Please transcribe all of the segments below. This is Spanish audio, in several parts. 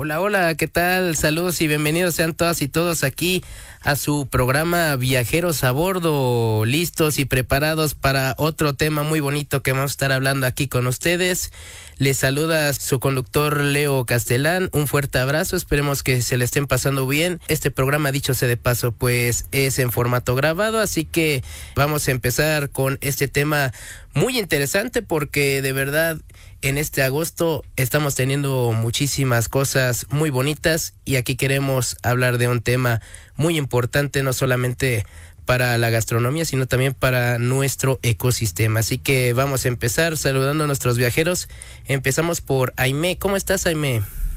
Hola, hola, ¿qué tal? Saludos y bienvenidos sean todas y todos aquí a su programa Viajeros a Bordo, listos y preparados para otro tema muy bonito que vamos a estar hablando aquí con ustedes. Les saluda su conductor Leo Castelán, un fuerte abrazo, esperemos que se le estén pasando bien. Este programa, dicho sea de paso, pues es en formato grabado, así que vamos a empezar con este tema muy interesante porque de verdad en este agosto estamos teniendo muchísimas cosas muy bonitas y aquí queremos hablar de un tema muy importante, no solamente para la gastronomía, sino también para nuestro ecosistema. Así que vamos a empezar saludando a nuestros viajeros. Empezamos por Aimé. ¿Cómo estás, Aimé?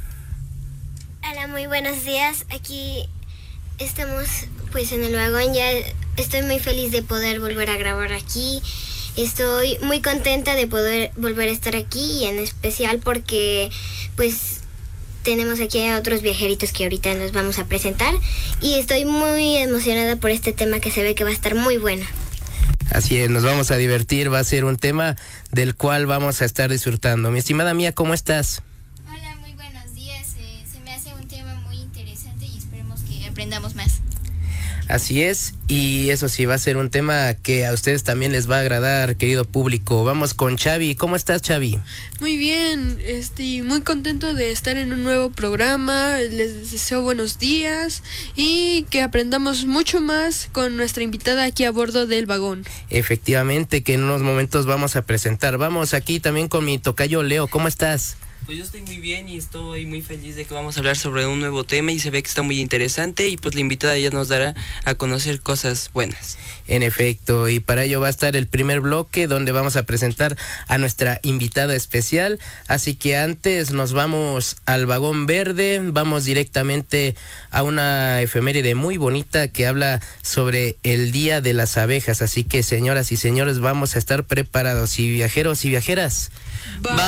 Hola, muy buenos días. Aquí estamos pues en el vagón. Ya estoy muy feliz de poder volver a grabar aquí. Estoy muy contenta de poder volver a estar aquí y en especial porque pues tenemos aquí a otros viajeritos que ahorita nos vamos a presentar y estoy muy emocionada por este tema que se ve que va a estar muy bueno. Así es, nos vamos a divertir, va a ser un tema del cual vamos a estar disfrutando. Mi estimada Mía, ¿cómo estás? Hola, muy buenos días. Se me hace un tema muy interesante y esperemos que aprendamos más. Así es, y eso sí, va a ser un tema que a ustedes también les va a agradar, querido público. Vamos con Xavi. ¿Cómo estás, Xavi? Muy bien, muy contento de estar en un nuevo programa. Les deseo buenos días y que aprendamos mucho más con nuestra invitada aquí a bordo del vagón. Efectivamente, que en unos momentos vamos a presentar. Vamos aquí también con mi tocayo Leo. ¿Cómo estás? Pues yo estoy muy bien y estoy muy feliz de que vamos a hablar sobre un nuevo tema y se ve que está muy interesante y pues la invitada ya nos dará a conocer cosas buenas. En efecto, y para ello va a estar el primer bloque donde vamos a presentar a nuestra invitada especial, así que antes nos vamos al vagón verde, vamos directamente a una efeméride muy bonita que habla sobre el Día de las Abejas, así que señoras y señores vamos a estar preparados y viajeros y viajeras.